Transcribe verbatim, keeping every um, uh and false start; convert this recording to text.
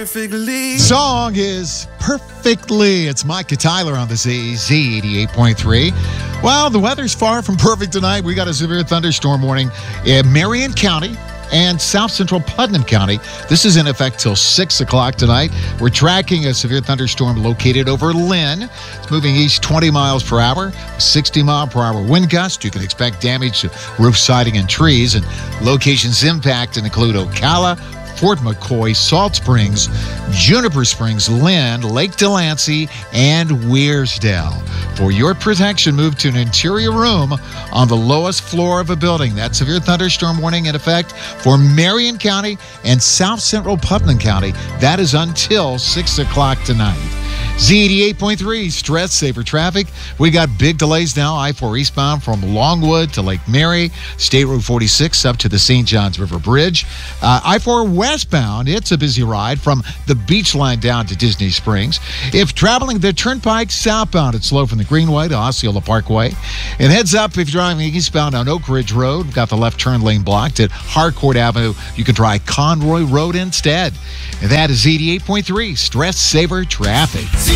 perfectly. Song is Perfectly. It's Micah Tyler on the Z, Z eighty-eight point three. Well, the weather's far from perfect tonight. We got a severe thunderstorm warning in Marion County and south central Putnam County. This is in effect till six o'clock tonight. We're tracking a severe thunderstorm located over Lynn. It's moving east twenty miles per hour, sixty mile per hour wind gust. You can expect damage to roof siding and trees. And locations impacted include Ocala, Fort McCoy, Salt Springs, Juniper Springs, Lynn, Lake Delancey, and Weirsdale. For your protection, move to an interior room on the lowest floor of a building. That severe thunderstorm warning in effect for Marion County and South Central Putnam County. That is until six o'clock tonight. Z eighty-eight point three, stress saver traffic. We got big delays now. I four eastbound from Longwood to Lake Mary. State Road forty-six up to the Saint Johns River Bridge. Uh, I four westbound, it's a busy ride from the beach line down to Disney Springs. If traveling the Turnpike southbound, it's slow from the Greenway to Osceola Parkway. And heads up if you're driving eastbound on Oak Ridge Road. We've got the left turn lane blocked at Harcourt Avenue. You can try Conroy Road instead. And that is Z eighty-eight point three, stress saver traffic.